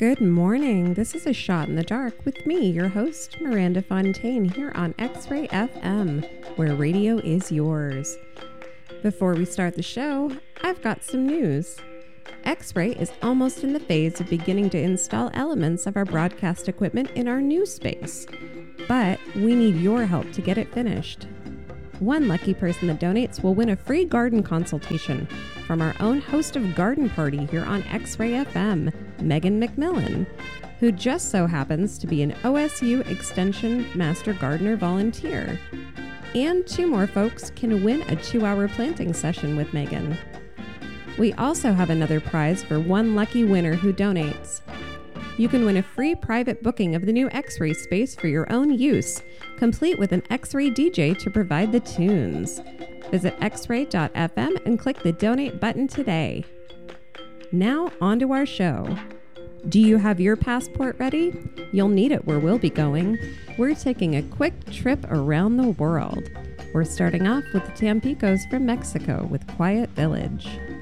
Good morning. This is A Shot in the Dark with me, your host, Miranda Fontaine, here on X-Ray FM, where radio is yours. Before we start the show, I've got some news. X-Ray is almost in the phase of beginning to install elements of our broadcast equipment in our new space, but we need your help to get it finished. One lucky person that donates will win a free garden consultation from our own host of Garden Party here on X-Ray FM, Megan McMillan, who just so happens to be an OSU Extension Master Gardener volunteer. And 2 more folks can win a 2-hour planting session with Megan. We also have another prize for one lucky winner who donates. You can win a free private booking of the new X-Ray space for your own use, complete with an X-Ray DJ to provide the tunes. Visit xray.fm and click the donate button today. Now on to our show. Do you have your passport ready? You'll need it where we'll be going. We're taking a quick trip around the world. We're starting off with the Tampicos from Mexico with Quiet Village.